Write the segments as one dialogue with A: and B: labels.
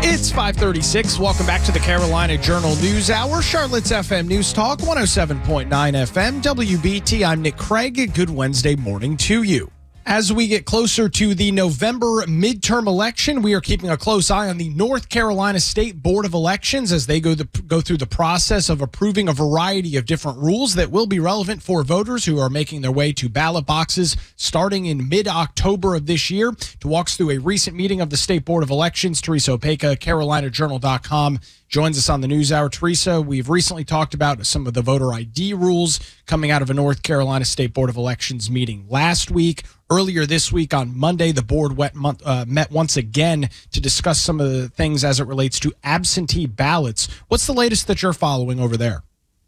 A: It's 5:36. Welcome back to the Carolina Journal News Hour. Charlotte's FM News Talk, 107.9 FM, WBT. I'm Nick Craig. Good Wednesday morning to you. As we get closer to the November midterm election, we are keeping a close eye on the North Carolina State Board of Elections as they go through the process of approving a variety of different rules that will be relevant for voters who are making their way to ballot boxes starting in mid-October of this year. To walk us through a recent meeting of the State Board of Elections, Teresa Opeka, CarolinaJournal.com, joins us on the News Hour. Teresa, we've recently talked about some of the voter ID rules coming out of a North Carolina State Board of Elections meeting last week. Earlier this week on Monday, the board met once again to discuss some of the things as it relates to absentee ballots. What's the latest that you're following over there?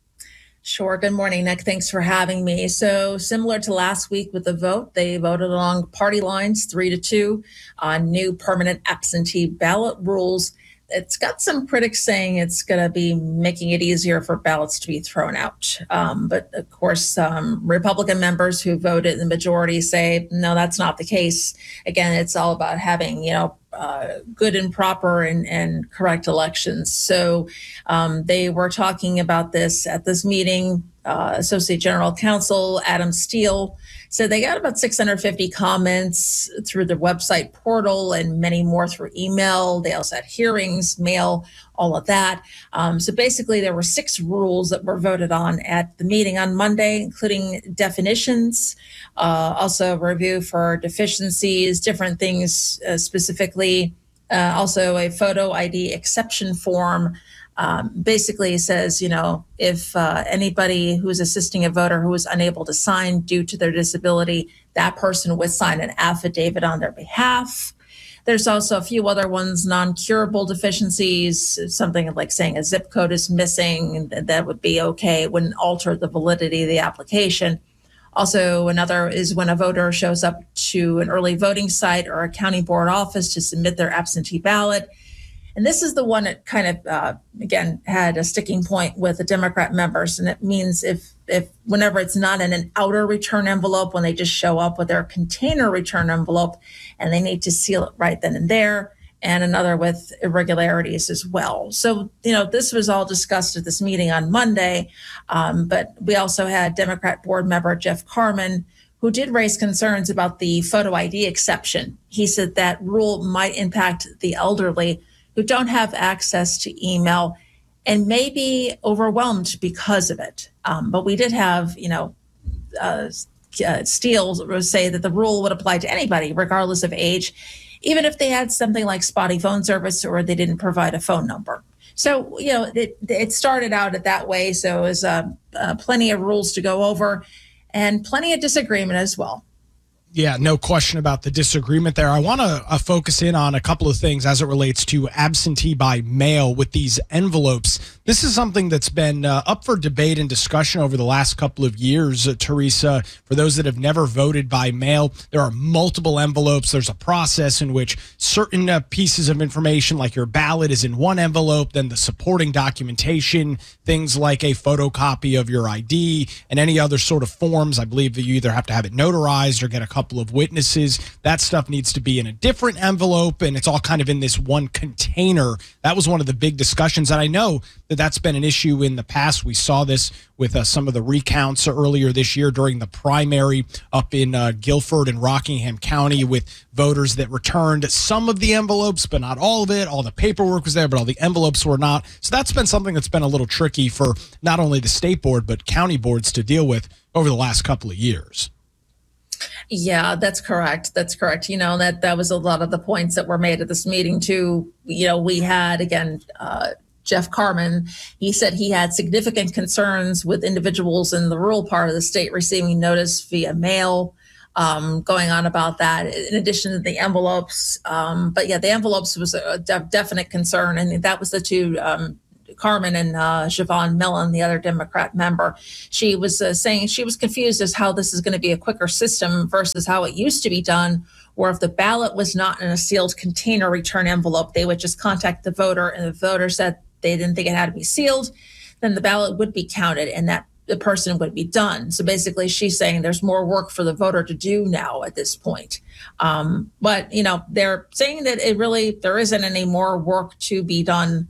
B: Sure. Good morning, Nick. Thanks for having me. So similar to last week with the vote, they voted along party lines 3-2 on new permanent absentee ballot rules. It's got some critics saying it's going to be making it easier for ballots to be thrown out. But of course, Republican members who voted in the majority say, no, that's not the case. Again, it's all about having, good and proper and correct elections. So they were talking about this at this meeting. Associate General Counsel Adam Steele said they got about 650 comments through the website portal and many more through email. They also had hearings, mail, all of that. So basically, there were 6 rules that were voted on at the meeting on Monday, including definitions, also review for deficiencies, different things specifically, also a photo ID exception form. Basically says, if anybody who's assisting a voter who is unable to sign due to their disability, that person would sign an affidavit on their behalf. There's also a few other ones, non-curable deficiencies, something like saying a zip code is missing, that would be okay, wouldn't alter the validity of the application. Also, another is when a voter shows up to an early voting site or a county board office to submit their absentee ballot. And this is the one that kind of, again, had a sticking point with the Democrat members. And it means if whenever it's not in an outer return envelope, when they just show up with their container return envelope and they need to seal it right then and there, and another with irregularities as well. So, this was all discussed at this meeting on Monday. But we also had Democrat board member Jeff Carmen, who did raise concerns about the photo ID exception. He said that rule might impact the elderly who don't have access to email and may be overwhelmed because of it. But we did have, Steele say that the rule would apply to anybody, regardless of age, even if they had something like spotty phone service or they didn't provide a phone number. So, it started out that way. So it was plenty of rules to go over and plenty of disagreement as well.
A: Yeah, no question about the disagreement there. I want to focus in on a couple of things as it relates to absentee by mail with these envelopes. This is something that's been up for debate and discussion over the last couple of years, Teresa. For those that have never voted by mail, there are multiple envelopes. There's a process in which certain pieces of information, like your ballot, is in one envelope, then the supporting documentation, things like a photocopy of your ID and any other sort of forms. I believe that you either have to have it notarized or get a couple of witnesses. That stuff needs to be in a different envelope, and it's all kind of in this one container. That was one of the big discussions, and I know that that's been an issue in the past. We saw this with some of the recounts earlier this year during the primary up in Guilford and Rockingham County, with voters that returned some of the envelopes, but not all of it. All the paperwork was there, but all the envelopes were not. So that's been something that's been a little tricky for not only the state board, but county boards to deal with over the last couple of years.
B: Yeah, that's correct. That's correct. That was a lot of the points that were made at this meeting too. We had, again, Jeff Carmen. He said he had significant concerns with individuals in the rural part of the state receiving notice via mail, going on about that, in addition to the envelopes. But yeah, the envelopes was a definite concern. And that was the two, Carmen and Siobhan Millen, the other Democrat member. She was saying she was confused as how this is going to be a quicker system versus how it used to be done, where if the ballot was not in a sealed container return envelope, they would just contact the voter, and the voter said they didn't think it had to be sealed, then the ballot would be counted, and that the person would be done. So basically, she's saying there's more work for the voter to do now at this point. But they're saying that there isn't any more work to be done.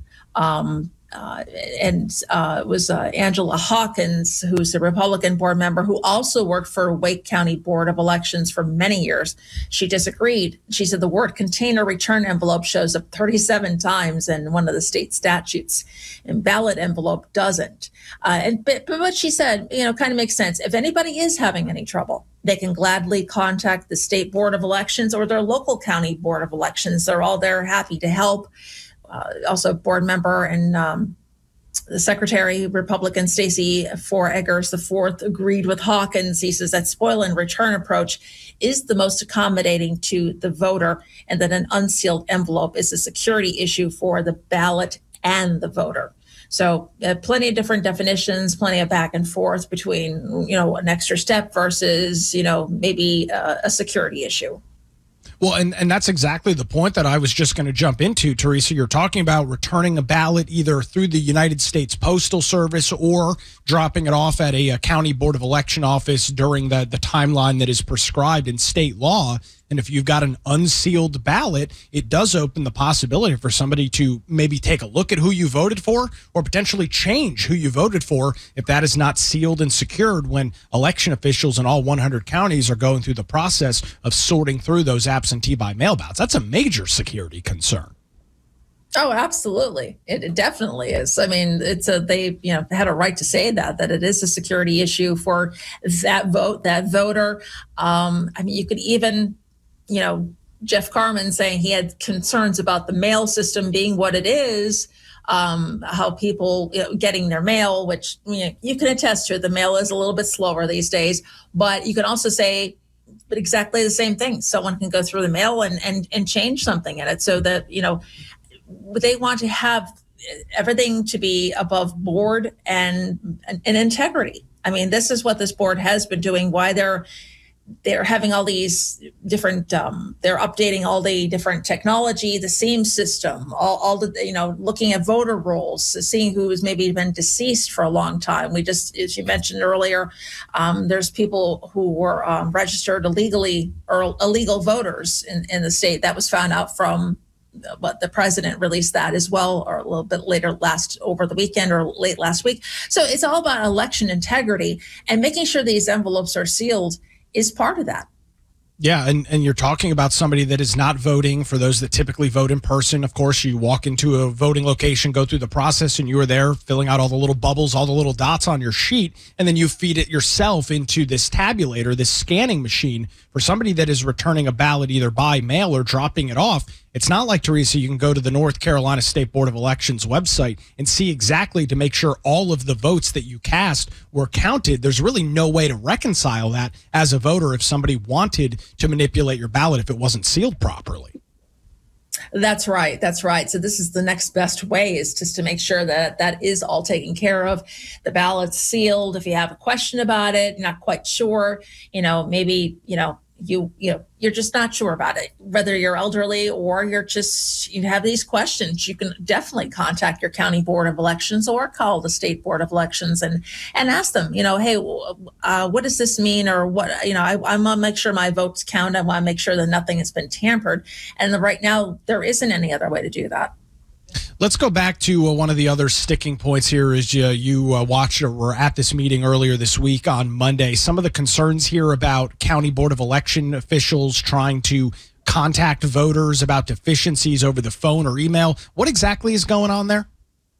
B: It was Angela Hawkins, who's a Republican board member who also worked for Wake County Board of Elections for many years. She disagreed. She said the word container return envelope shows up 37 times in one of the state statutes, and ballot envelope doesn't. But what she said, kind of makes sense. If anybody is having any trouble, they can gladly contact the state board of elections or their local county board of elections. They're all there, happy to help. Also board member and the secretary, Republican Stacey Eggers IV, agreed with Hawkins. He says that spoil and return approach is the most accommodating to the voter, and that an unsealed envelope is a security issue for the ballot and the voter. So plenty of different definitions, plenty of back and forth between, an extra step versus, maybe a security issue.
A: Well, and that's exactly the point that I was just going to jump into, Teresa. You're talking about returning a ballot either through the United States Postal Service or dropping it off at a county board of election office during the timeline that is prescribed in state law. And if you've got an unsealed ballot, it does open the possibility for somebody to maybe take a look at who you voted for or potentially change who you voted for if that is not sealed and secured when election officials in all 100 counties are going through the process of sorting through those absentee by mail ballots. That's a major security concern.
B: Oh, absolutely. It definitely is. I mean, they had a right to say that it is a security issue for that voter. You could even, Jeff Carmen saying he had concerns about the mail system being what it is, how people getting their mail, which you can attest to. The mail is a little bit slower these days, but you can also say exactly the same thing. Someone can go through the mail and change something in it, so that they want to have everything to be above board and integrity. I mean, this is what this board has been doing. Why they're having all these different, they're updating all the different technology, the SEAM system, all the, looking at voter rolls, seeing who has maybe been deceased for a long time. We just, as you mentioned earlier, there's people who were registered illegally or illegal voters in the state. That was found out from what the president released that as well, or a little bit later over the weekend or late last week. So it's all about election integrity, and making sure these envelopes are sealed is part of that.
A: Yeah, and you're talking about somebody that is not voting. For those that typically vote in person, of course, you walk into a voting location, go through the process, and you are there filling out all the little bubbles, all the little dots on your sheet, and then you feed it yourself into this tabulator, this scanning machine. For somebody that is returning a ballot either by mail or dropping it off, it's not like, Teresa, you can go to the North Carolina State Board of Elections website and see exactly to make sure all of the votes that you cast were counted. There's really no way to reconcile that as a voter if somebody wanted to manipulate your ballot if it wasn't sealed properly.
B: That's right. So this is the next best way, is just to make sure that is all taken care of. The ballot's sealed. If you have a question about it, not quite sure, maybe, you're just not sure about it, whether you're elderly or you have these questions, you can definitely contact your county board of elections or call the state board of elections and ask them, hey, what does this mean? Or what, I want to make sure my votes count. I want to make sure that nothing has been tampered. And right now there isn't any other way to do that.
A: Let's go back to one of the other sticking points here. Is you watched or were at this meeting earlier this week on Monday. Some of the concerns here about county board of election officials trying to contact voters about deficiencies over the phone or email. What exactly is going on there?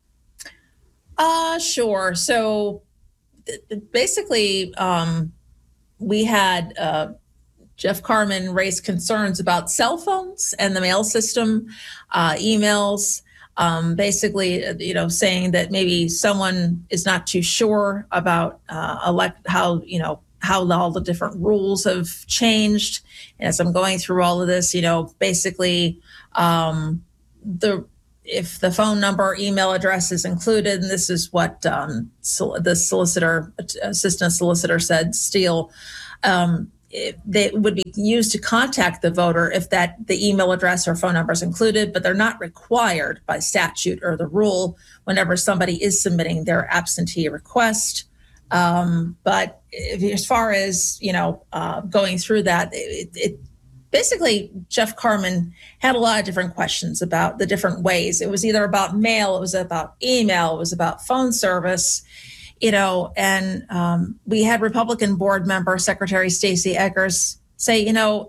B: Sure. So basically, we had Jeff Carmen raised concerns about cell phones and the mail system, emails. Basically, saying that maybe someone is not too sure about how all the different rules have changed. And as I'm going through all of this, basically, if the phone number, email address is included, and this is what the assistant solicitor said, Steele. They would be used to contact the voter if the email address or phone number is included, but they're not required by statute or the rule whenever somebody is submitting their absentee request. But as far as, going through that, basically, Jeff Carmen had a lot of different questions about the different ways. It was either about mail, it was about email, it was about phone service, and we had Republican board member Secretary Stacey Eggers say,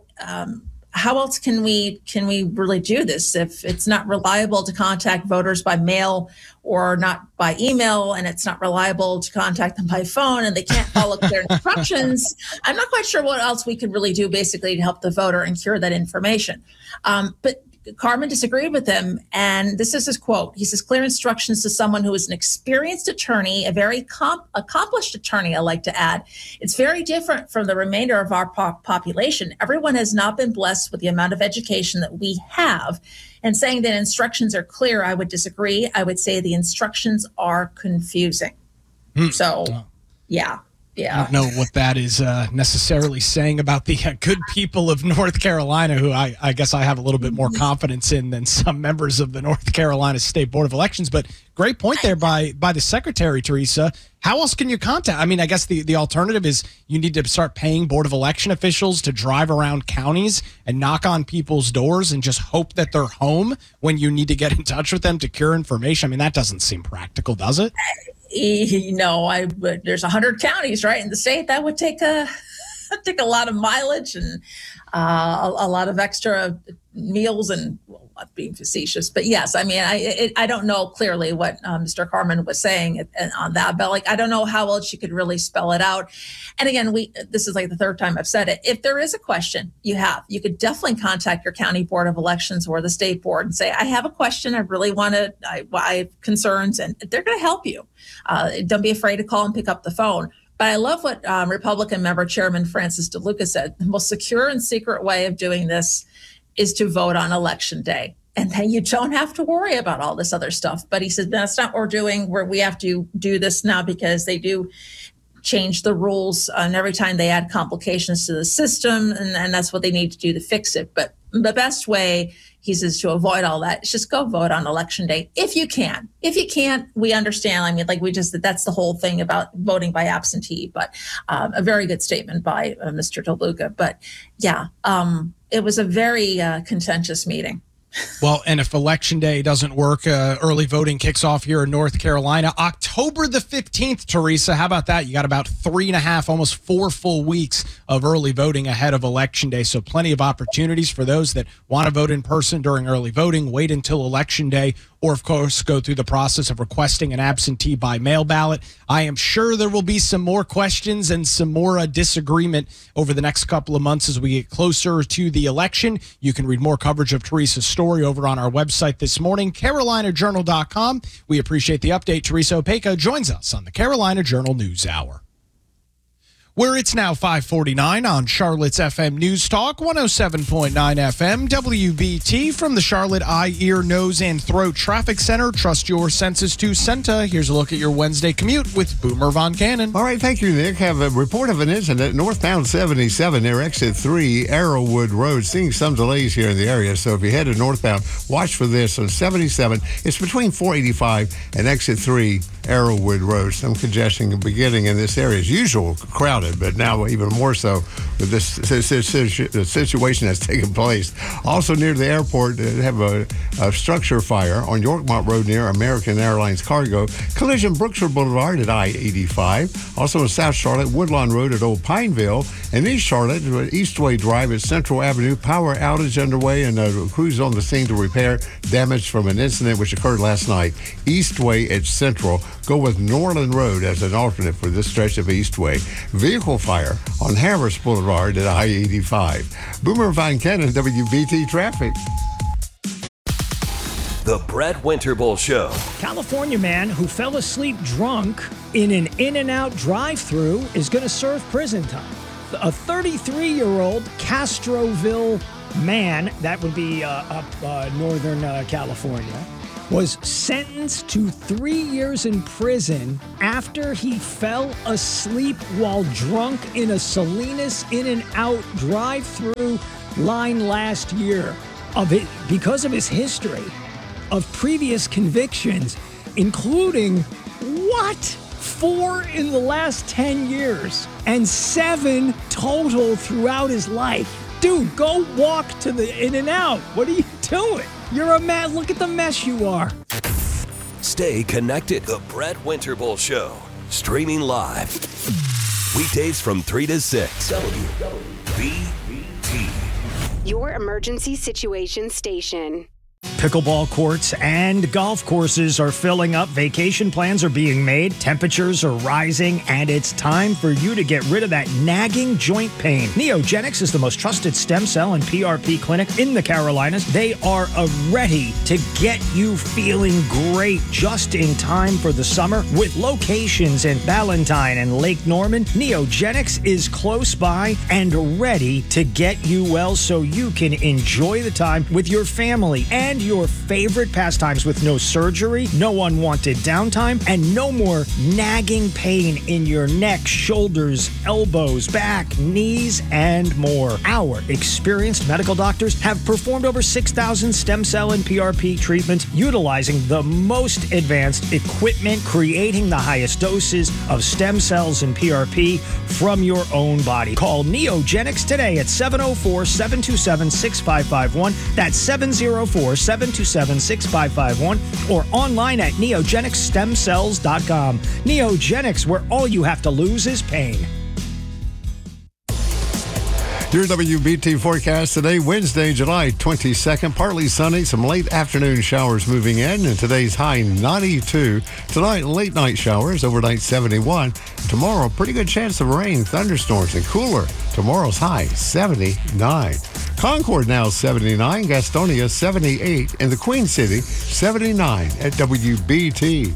B: how else can we really do this if it's not reliable to contact voters by mail or not by email, and it's not reliable to contact them by phone, and they can't follow their instructions? I'm not quite sure what else we could really do basically to help the voter and cure that information. But Carmen disagreed with him, and this is his quote. He says, clear instructions to someone who is an experienced attorney, a very accomplished attorney, I like to add. It's very different from the remainder of our population. Everyone has not been blessed with the amount of education that we have. And saying that instructions are clear, I would disagree. I would say the instructions are confusing. So, yeah.
A: I don't know what that is necessarily saying about the good people of North Carolina, who I guess I have a little bit more confidence in than some members of the North Carolina State Board of Elections. But great point there by the secretary, Teresa. How else can you contact? I mean, I guess the alternative is you need to start paying Board of Election officials to drive around counties and knock on people's doors and just hope that they're home when you need to get in touch with them to cure information. I mean, that doesn't seem practical, does it?
B: There's 100 counties, right, in the state. That would take a lot of mileage and a lot of extra meals, and not being facetious, but yes, I mean, I don't know clearly what Mr. Carmen was saying on that, but I don't know how else you could really spell it out. And again, this is like the third time I've said it. If there is a question you could definitely contact your county board of elections or the state board and say, I have a question. I really want to, I have concerns, and they're going to help you. Don't be afraid to call and pick up the phone. But I love what Republican member Chairman Francis DeLuca said. The most secure and secret way of doing this is to vote on election day. And then you don't have to worry about all this other stuff. But he said, that's not what we're doing, where we have to do this now because they do change the rules. And every time they add complications to the system, and that's what they need to do to fix it. But the best way, he says, to avoid all that is just go vote on election day if you can. If you can't, we understand. I mean, that's the whole thing about voting by absentee. But a very good statement by Mr. DeLuca. But yeah, it was a very contentious meeting.
A: Well, and if Election Day doesn't work, early voting kicks off here in North Carolina, October the 15th, Teresa. How about that? You got about 3.5, almost 4 full weeks of early voting ahead of Election Day. So plenty of opportunities for those that want to vote in person during early voting, wait until Election Day, or, of course, go through the process of requesting an absentee by mail ballot. I am sure there will be some more questions and some more disagreement over the next couple of months as we get closer to the election. You can read more coverage of Teresa's story over on our website this morning, CarolinaJournal.com. We appreciate the update. Teresa Opeka joins us on the Carolina Journal News Hour, where it's now 5:49 on Charlotte's FM News Talk, 107.9 FM, WBT from the Charlotte Eye, Ear, Nose, and Throat Traffic Center. Trust your senses to Senta. Here's a look at your Wednesday commute with Boomer Von Cannon.
C: All right, thank you, Nick. Have a report of an incident northbound 77 near exit 3, Arrowwood Road. Seeing some delays here in the area, so if you're headed northbound, watch for this on 77. It's between 485 and exit 3, Arrowwood Road. Some congestion beginning in this area. As usual, crowded, but now even more so with this situation that's taken place. Also near the airport, have a structure fire on Yorkmont Road near American Airlines Cargo. Collision Brooksford Boulevard at I-85. Also in South Charlotte, Woodlawn Road at Old Pineville. And East Charlotte, Eastway Drive at Central Avenue. Power outage underway, and crews on the scene to repair damage from an incident which occurred last night. Eastway at Central. Go with Norland Road as an alternate for this stretch of Eastway. Vehicle fire on Harris Boulevard at I-85. Boomer Von Cannon, WBT Traffic.
D: The Brett Winterble Show.
E: California man who fell asleep drunk in an In-N-Out drive-thru is going to serve prison time. A 33-year-old Castroville man, that would be up Northern California, was sentenced to 3 years in prison after he fell asleep while drunk in a Salinas In-N-Out drive-thru line last year because of his history of previous convictions, including 4 in the last 10 years, and 7 total throughout his life. Dude, go walk to the In-N-Out. What are you doing? You're a man. Look at the mess you are.
D: Stay connected. The Brett Winterble Show. Streaming live. Weekdays from 3 to 6. WBT.
F: Your emergency situation station.
E: Pickleball courts and golf courses are filling up. Vacation plans are being made. Temperatures are rising, and it's time for you to get rid of that nagging joint pain. Neogenics is the most trusted stem cell and PRP clinic in the Carolinas. They are ready to get you feeling great just in time for the summer. With locations in Ballantyne and Lake Norman, Neogenics is close by and ready to get you well so you can enjoy the time with your family and your favorite pastimes with no surgery, no unwanted downtime, and no more nagging pain in your neck, shoulders, elbows, back, knees, and more. Our experienced medical doctors have performed over 6,000 stem cell and PRP treatments utilizing the most advanced equipment, creating the highest doses of stem cells and PRP from your own body. Call Neogenics today at 704-727-6551. That's 704-727-6551 or online at neogenicstemcells.com. Neogenics, where all you have to lose is pain.
C: Your WBT forecast today, Wednesday, July 22nd. Partly sunny, some late afternoon showers moving in, and today's high 92. Tonight, late night showers, overnight 71. Tomorrow, pretty good chance of rain, thunderstorms, and cooler. Tomorrow's high 79. Concord now 79, Gastonia 78, and the Queen City 79 at WBT.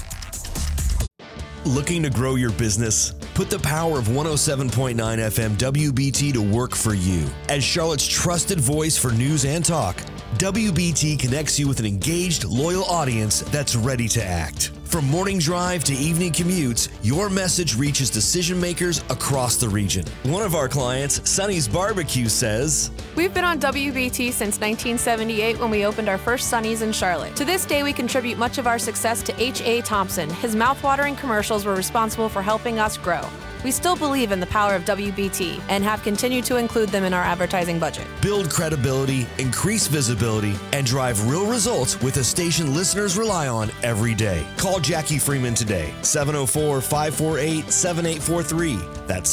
G: Looking to grow your business? Put the power of 107.9 FM WBT to work for you. As Charlotte's trusted voice for news and talk, WBT connects you with an engaged, loyal audience that's ready to act. From morning drive to evening commutes, your message reaches decision makers across the region. One of our clients, Sonny's Barbecue, says,
H: "We've been on WBT since 1978 when we opened our first Sonny's in Charlotte. To this day, we contribute much of our success to H.A. Thompson. His mouthwatering commercials were responsible for helping us grow. We still believe in the power of WBT and have continued to include them in our advertising budget."
G: Build credibility, increase visibility, and drive real results with a station listeners rely on every day. Call Jackie Freeman today, 704-548-7843. That's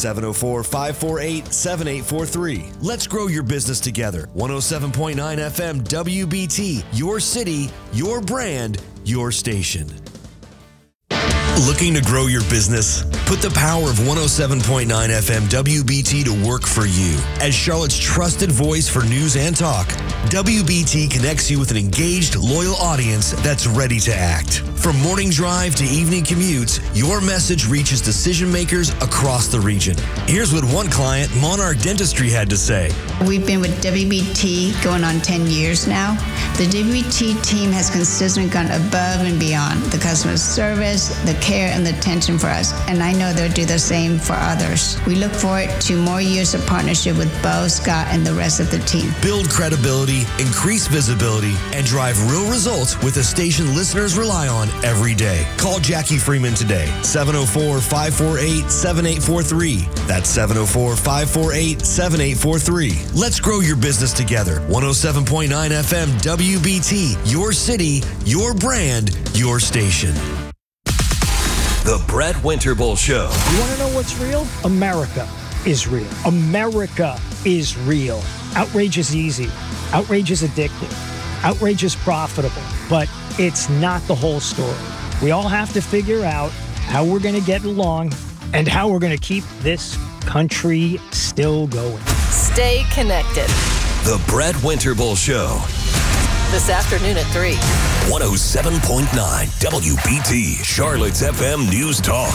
G: 704-548-7843. Let's grow your business together. 107.9 FM WBT, your city, your brand, your station. Looking to grow your business? Put the power of 107.9 FM WBT to work for you. As Charlotte's trusted voice for news and talk, WBT connects you with an engaged, loyal audience that's ready to act. From morning drive to evening commutes, your message reaches decision makers across the region. Here's what one client, Monarch Dentistry, had to say.
I: We've been with WBT going on 10 years now. The WBT team has consistently gone above and beyond the customer service, the care, and the attention for us, and I know they'll do the same for others. We look forward to more years of partnership with Bo, Scott, and the rest of the team.
G: Build credibility, increase visibility, and drive real results with a station listeners rely on every day. Call Jackie Freeman today, 704-548-7843. That's 704-548-7843. Let's grow your business together. 107.9 FM WBT, your city, your brand, your station.
D: The Brett Winterble Show.
E: You want to know what's real? America is real. America is real. Outrage is easy. Outrage is addictive. Outrage is profitable. But it's not the whole story. We all have to figure out how we're going to get along and how we're going to keep this country still going.
H: Stay connected.
D: The Brett Winterble Show.
H: This afternoon at 3.
D: 107.9 WBT, Charlotte's FM News Talk.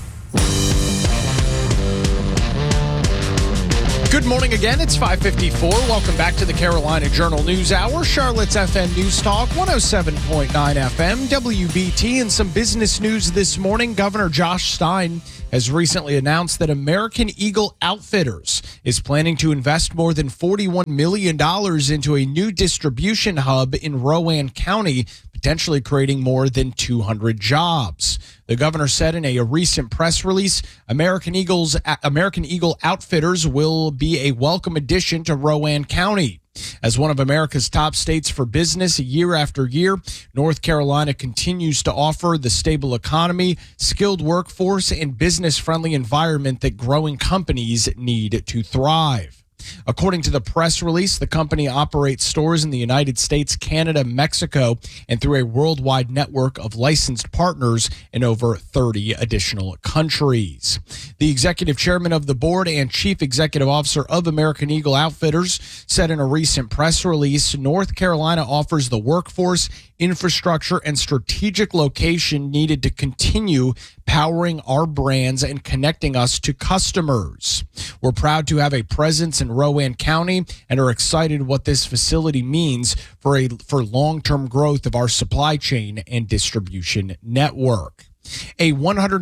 A: Good morning again. It's 5:54. Welcome back to the Carolina Journal News Hour. Charlotte's FM News Talk, 107.9 FM, WBT. And some business news this morning. Governor Josh Stein has recently announced that American Eagle Outfitters is planning to invest more than $41 million into a new distribution hub in Rowan County, potentially creating more than 200 jobs. The governor said in a recent press release, American Eagle Outfitters will be a welcome addition to Rowan County. As one of America's top states for business year after year, North Carolina continues to offer the stable economy, skilled workforce, and business-friendly environment that growing companies need to thrive. According to the press release, the company operates stores in the United States, Canada, Mexico, and through a worldwide network of licensed partners in over 30 additional countries. The executive chairman of the board and chief executive officer of American Eagle Outfitters said in a recent press release, North Carolina offers the workforce, infrastructure, and strategic location needed to continue powering our brands and connecting us to customers. We're proud to have a presence in Rowan County and are excited what this facility means for long-term growth of our supply chain and distribution network. A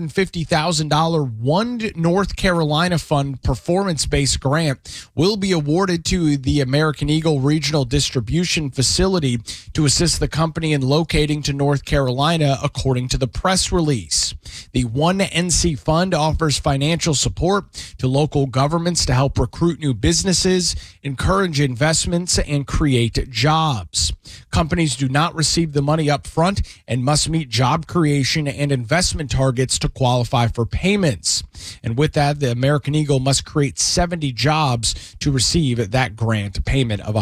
A: $150,000 One North Carolina Fund performance-based grant will be awarded to the American Eagle Regional Distribution Facility to assist the company in locating to North Carolina, according to the press release. The One NC Fund offers financial support to local governments to help recruit new businesses, encourage investments, and create jobs. Companies do not receive the money up front and must meet job creation and investment targets to qualify for payments. And with that, the American Eagle must create 70 jobs to receive that grant payment of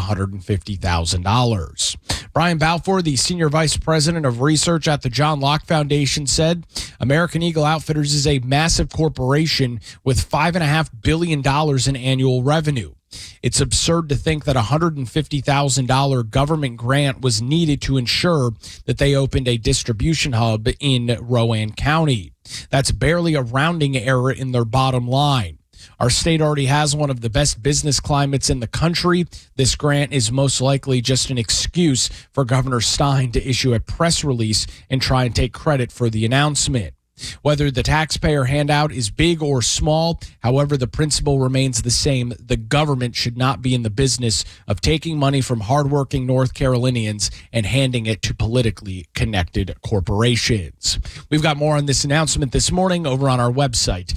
A: $150,000. Brian Balfour, the Senior Vice President of Research at the John Locke Foundation, said American Eagle Outfitters is a massive corporation with $5.5 billion in annual revenue. It's absurd to think that a $150,000 government grant was needed to ensure that they opened a distribution hub in Rowan County. That's barely a rounding error in their bottom line. Our state already has one of the best business climates in the country. This grant is most likely just an excuse for Governor Stein to issue a press release and try and take credit for the announcement. Whether the taxpayer handout is big or small, however, the principle remains the same. The government should not be in the business of taking money from hardworking North Carolinians and handing it to politically connected corporations. We've got more on this announcement this morning over on our website,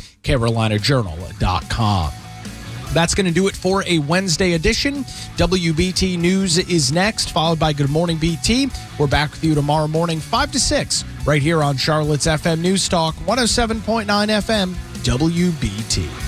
A: carolinajournal.com. That's going to do it for a Wednesday edition. WBT News is next, followed by Good Morning BT. We're back with you tomorrow morning, 5 to 6, right here on Charlotte's FM News Talk, 107.9 FM, WBT.